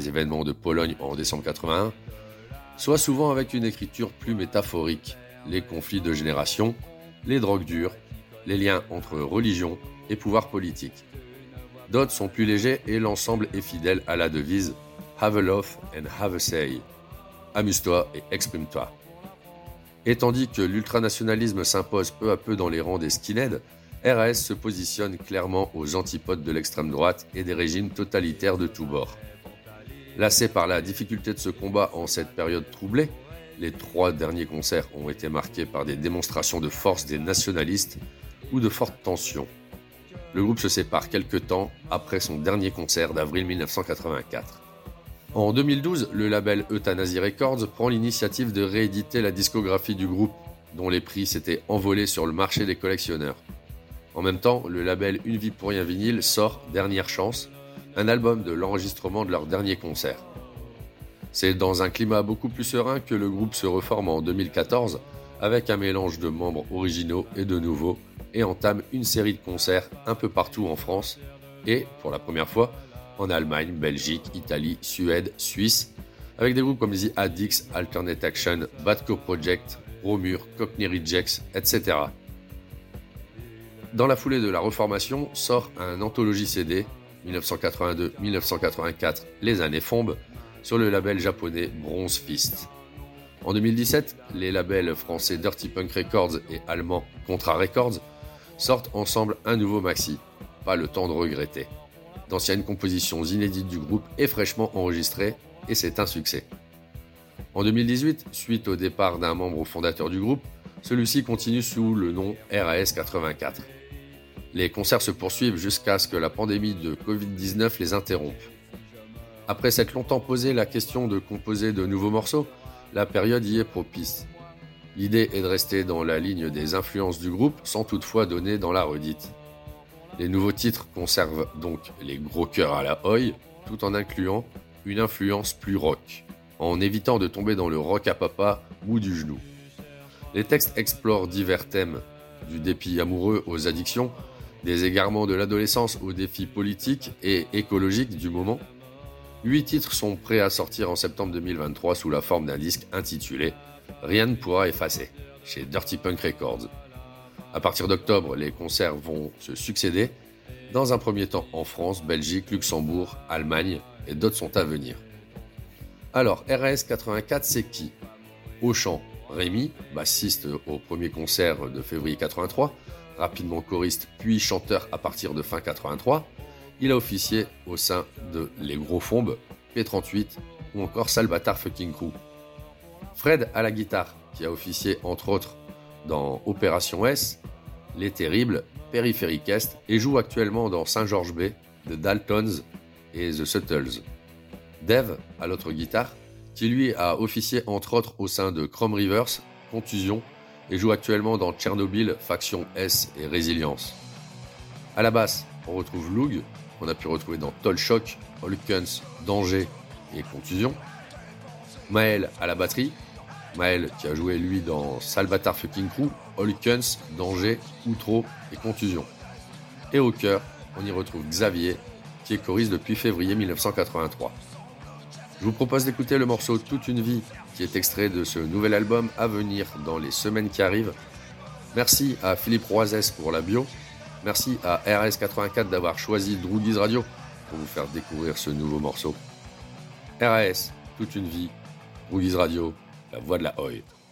événements de Pologne en décembre 81, soit souvent avec une écriture plus métaphorique, les conflits de génération, les drogues dures, les liens entre religion et pouvoir politique. D'autres sont plus légers et l'ensemble est fidèle à la devise « Have a laugh and have a say ». Amuse-toi et exprime-toi. Et tandis que l'ultranationalisme s'impose peu à peu dans les rangs des skinheads, RAS se positionne clairement aux antipodes de l'extrême droite et des régimes totalitaires de tous bords. Lassés par la difficulté de ce combat en cette période troublée, les 3 derniers concerts ont été marqués par des démonstrations de force des nationalistes ou de fortes tensions. Le groupe se sépare quelques temps après son dernier concert d'avril 1984. En 2012, le label Euthanasie Records prend l'initiative de rééditer la discographie du groupe, dont les prix s'étaient envolés sur le marché des collectionneurs. En même temps, le label Une vie pour rien vinyle sort Dernière chance, un album de l'enregistrement de leur dernier concert. C'est dans un climat beaucoup plus serein que le groupe se reforme en 2014, avec un mélange de membres originaux et de nouveaux, et entame une série de concerts un peu partout en France, et, pour la première fois, en Allemagne, Belgique, Italie, Suède, Suisse, avec des groupes comme The Addicts, Alternate Action, Bad Co Project, Romur, Cockney Rejects, etc. Dans la foulée de la reformation, sort un anthologie CD, 1982-1984, Les années Fombes, sur le label japonais Bronze Fist. En 2017, les labels français Dirty Punk Records et allemands Contra Records sortent ensemble un nouveau maxi, Pas le temps de regretter. D'anciennes compositions inédites du groupe et fraîchement enregistrées, et c'est un succès. En 2018, suite au départ d'un membre fondateur du groupe, celui-ci continue sous le nom RAS 84. Les concerts se poursuivent jusqu'à ce que la pandémie de Covid-19 les interrompe. Après s'être longtemps posé la question de composer de nouveaux morceaux, la période y est propice. L'idée est de rester dans la ligne des influences du groupe sans toutefois donner dans la redite. Les nouveaux titres conservent donc les gros chœurs à la Oi, tout en incluant une influence plus rock, en évitant de tomber dans le rock à papa ou du genou. Les textes explorent divers thèmes, du dépit amoureux aux addictions, des égarements de l'adolescence aux défis politiques et écologiques du moment. 8 titres sont prêts à sortir en septembre 2023 sous la forme d'un disque intitulé « Rien ne pourra effacer » chez Dirty Punk Records. À partir d'octobre, les concerts vont se succéder, dans un premier temps en France, Belgique, Luxembourg, Allemagne, et d'autres sont à venir. Alors, RAS 84, c'est qui ? Au chant, Rémi, bassiste au premier concert de février 83, rapidement choriste puis chanteur à partir de fin 83, il a officié au sein de Les Gros Fombes, P38 ou encore Salvatore Fucking Crew. Fred à la guitare, qui a officié entre autres dans Opération S, Les Terribles, Périphérique Est et joue actuellement dans Saint-Georges Bay, The Daltons et The Suttles. Dave à l'autre guitare, qui lui a officié entre autres au sein de Chrome Rivers, Contusion et joue actuellement dans Tchernobyl, Faction S et Résilience. À la basse, on retrouve Loug, qu'on a pu retrouver dans Toll Shock, Holkens, Danger et Contusion. Maël à la batterie, Maël qui a joué lui dans Salvatore Fucking Crew, Holkens, Danger, Outro et Contusion. Et au chœur, on y retrouve Xavier, qui est choriste depuis février 1983. Je vous propose d'écouter le morceau Toute une vie, qui est extrait de ce nouvel album à venir dans les semaines qui arrivent. Merci à Philippe Roisès pour la bio. Merci à RAS84 d'avoir choisi Droogies Radio pour vous faire découvrir ce nouveau morceau. RAS, Toute une vie, Droogies Radio, la voix de la Oi.